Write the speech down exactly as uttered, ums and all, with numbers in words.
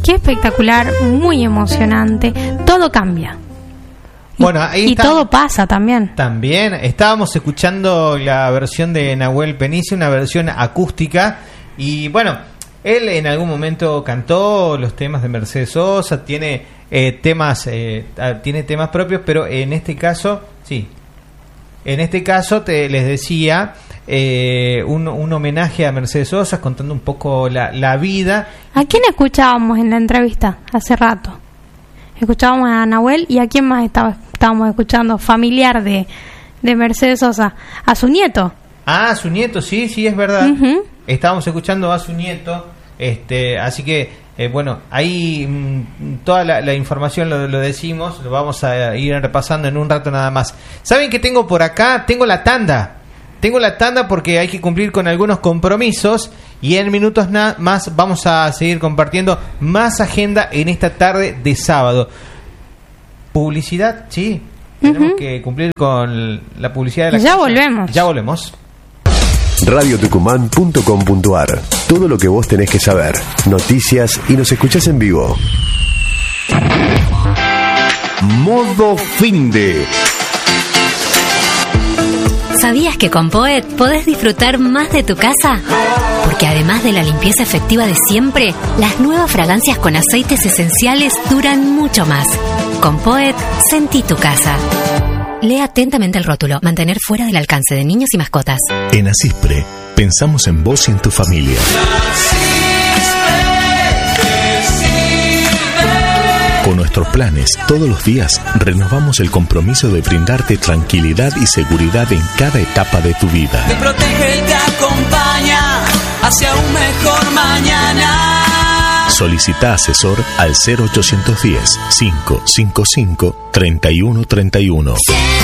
Qué espectacular, muy emocionante. Todo cambia. Bueno, ahí y está. todo pasa también. También estábamos escuchando la versión de Nahuel Penice, una versión acústica. Y bueno, él en algún momento cantó los temas de Mercedes Sosa, tiene eh, temas, eh, tiene temas propios, pero en este caso, sí. En este caso te les decía eh, un, un homenaje a Mercedes Sosa, contando un poco la, la vida. ¿A quién escuchábamos en la entrevista hace rato? Escuchábamos a Nahuel, y ¿a quién más estaba, estábamos escuchando? Familiar de, de Mercedes Sosa, a su nieto. Ah, a su nieto, sí, sí, es verdad. Uh-huh. Estábamos escuchando a su nieto, este, así que, eh, bueno, ahí mmm, toda la, la información lo, lo decimos, lo vamos a ir repasando en un rato nada más. ¿Saben qué tengo por acá? Tengo la tanda. Tengo la tanda porque hay que cumplir con algunos compromisos y en minutos na- más vamos a seguir compartiendo más agenda en esta tarde de sábado. Publicidad, sí. Uh-huh. Tenemos que cumplir con la publicidad de la Ya casa. volvemos. Ya volvemos. radio tucumán punto com punto a r. Todo lo que vos tenés que saber. Noticias y nos escuchás en vivo. Modo Finde. ¿Sabías que con Poet podés disfrutar más de tu casa? Porque además de la limpieza efectiva de siempre, las nuevas fragancias con aceites esenciales duran mucho más. Con Poet, sentí tu casa. Lee atentamente el rótulo. Mantener fuera del alcance de niños y mascotas. En Asispre, pensamos en vos y en tu familia. Con nuestros planes, todos los días renovamos el compromiso de brindarte tranquilidad y seguridad en cada etapa de tu vida. Te protege y te acompaña hacia un mejor mañana. Solicita asesor al cero ochocientos diez, quinientos cincuenta y cinco, treinta y uno treinta y uno.